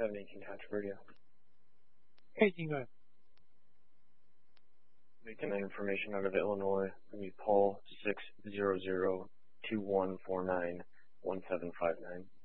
718 Controversia. 18, go ahead. Making that information out of Illinois. Paul 60021491759.